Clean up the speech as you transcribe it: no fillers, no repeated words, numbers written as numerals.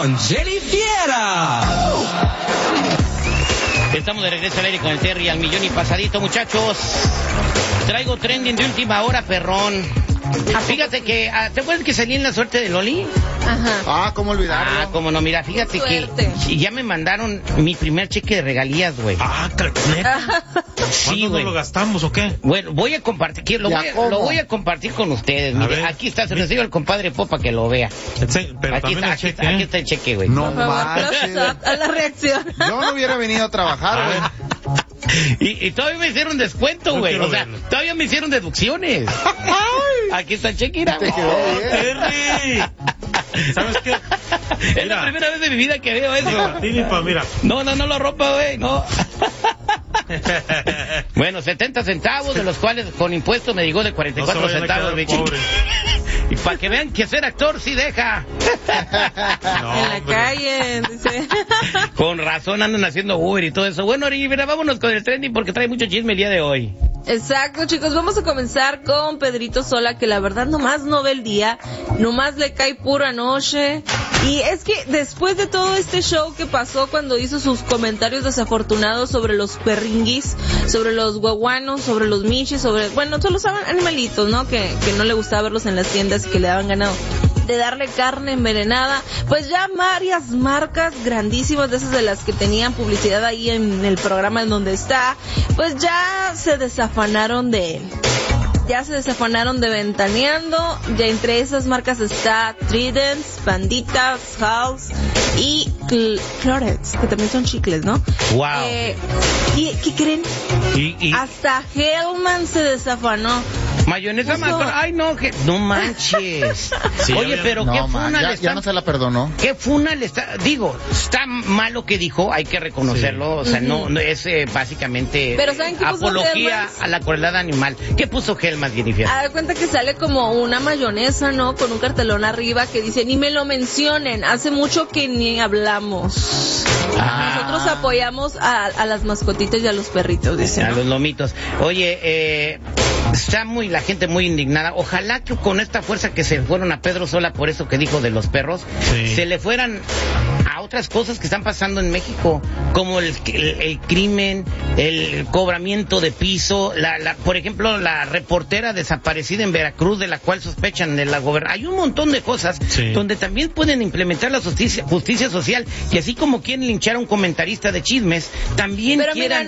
con Jenny Fiera. Estamos de regreso al aire con el Terry al millón y pasadito, muchachos. Traigo trending de última hora, perrón. Fíjate que, ¿te acuerdas que salí en La Suerte de Loli? Ajá. ¿Cómo olvidarlo? Cómo no, mira, fíjate que ya me mandaron mi primer cheque de regalías, güey. ¿Neta? Sí, ¿Cuándo lo gastamos o qué? Bueno, voy a compartir, lo voy a compartir con ustedes. Mire, aquí está, se lo enseño al compadre Popa que lo vea. Pero Aquí también está el cheque, güey. No manches. A la reacción. Yo no hubiera venido a trabajar, güey. Y todavía me hicieron descuento, güey. O sea, todavía me hicieron deducciones. Aquí está el cheque, mira. Te quedó bien. Terry. ¿Sabes qué? Es la primera vez de mi vida que veo eso. Mira. No lo rompa, güey, no. Bueno, 70 centavos, de los cuales con impuestos me llegó de 44 centavos, mi chico. Y para que vean que ser actor sí deja. En la calle, dice. Con razón andan haciendo Uber y todo eso. Bueno, mira, vámonos con el trending porque trae mucho chisme el día de hoy. Exacto, chicos, vamos a comenzar con Pedrito Sola, que la verdad nomás no ve el día, nomás le cae pura noche. Y es que después de todo este show que pasó cuando hizo sus comentarios desafortunados sobre los perringuis, sobre los guaguanos, sobre los michis, solo estaban animalitos, ¿no? Que no le gustaba verlos en las tiendas y que le daban ganado de darle carne envenenada, pues ya varias marcas grandísimas de esas de las que tenían publicidad ahí en el programa en donde está, pues ya se desafanaron de él. Ya se desafanaron de Ventaneando. Ya entre esas marcas está Tridents, Panditas, House y Clorets, que también son chicles, ¿no? Wow. ¿Y qué creen? Y hasta Hellman se desafanó. Mayonesa ay no, no manches. Sí, oye, pero no, qué funa ya no se la perdonó. qué funa le está, digo, está mal lo que dijo, hay que reconocerlo, o sea, no es básicamente pero ¿saben qué puso apología Hellmann's? a la crueldad animal. ¿Qué puso Hellmann's, Jennifer? Da cuenta que sale como una mayonesa, ¿no? Con un cartelón arriba que dice, ni me lo mencionen, hace mucho que ni hablamos. Nosotros apoyamos a las mascotitas y a los perritos, dicen, A ¿no? los lomitos. Oye, está la gente muy indignada. Ojalá que con esta fuerza que se fueron a Pedro Sola por eso que dijo de los perros, se le fueran a otras cosas que están pasando en México, como el crimen, el cobramiento de piso, por ejemplo, la reportera desaparecida en Veracruz, de la cual sospechan de la gobernación. Hay un montón de cosas donde también pueden implementar la justicia social, y así como quieren linchar a un comentarista de chismes, también quieran